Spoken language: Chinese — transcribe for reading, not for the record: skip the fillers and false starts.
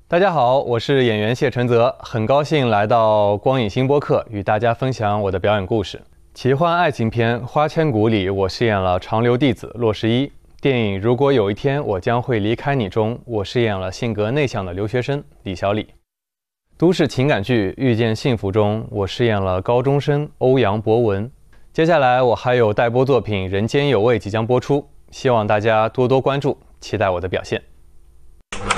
大家好，我是演员谢承泽，很高兴来到光影新播客，与大家分享我的表演故事。奇幻爱情片《花千骨》里，我饰演了长留弟子洛十一。电影《如果有一天我将会离开你》中，我饰演了性格内向的留学生李小李。都市情感剧《遇见幸福》中，我饰演了高中生欧阳博文。接下来我还有待播作品《人间有味》即将播出，希望大家多多关注，期待我的表现。